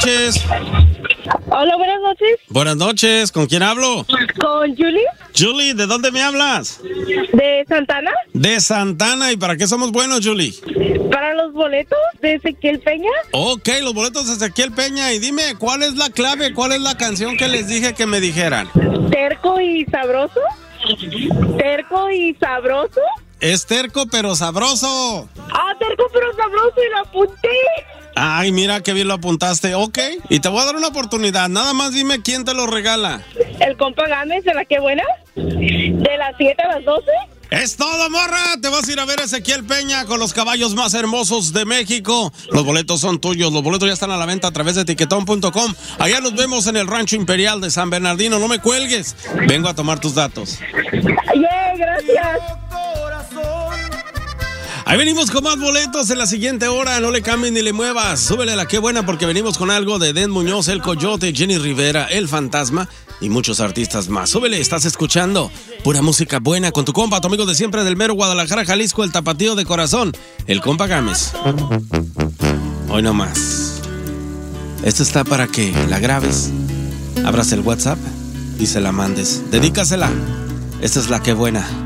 noches. Hola, buenas noches. Buenas noches, ¿con quién hablo? ¿Con Julie? Julie, ¿de dónde me hablas? ¿De Santana? De Santana, ¿y para qué somos buenos, Julie? ¿Para los boletos de Ezequiel Peña? Ok, los boletos de Ezequiel Peña, y dime, ¿cuál es la clave? ¿Cuál es la canción que les dije que me dijeran? ¿Terco y sabroso? ¿Terco y sabroso? Es terco pero sabroso. Ah, terco pero sabroso, y lo apunté. Ay, mira qué bien lo apuntaste. Ok, y te voy a dar una oportunidad. Nada más dime quién te lo regala. ¿El compa Gámez de la que buena? ¿De las 7 a las 12? ¡Es todo, morra! Te vas a ir a ver a Ezequiel Peña con los caballos más hermosos de México. Los boletos son tuyos. Los boletos ya están a la venta a través de tiquetón.com. Allá nos vemos en el Rancho Imperial de San Bernardino. No me cuelgues. Vengo a tomar tus datos. ¡Yeah, gracias! Ahí venimos con más boletos en la siguiente hora. No le cambies ni le muevas. Súbele a la que buena porque venimos con algo de Den Muñoz, El Coyote, Jenny Rivera, El Fantasma y muchos artistas más. Súbele, estás escuchando pura música buena con tu compa, tu amigo de siempre del mero Guadalajara, Jalisco, el tapatío de corazón, el compa Gámez. Hoy no más. Esto está para que la grabes, abras el WhatsApp y se la mandes. Dedícasela. Esta es la que buena.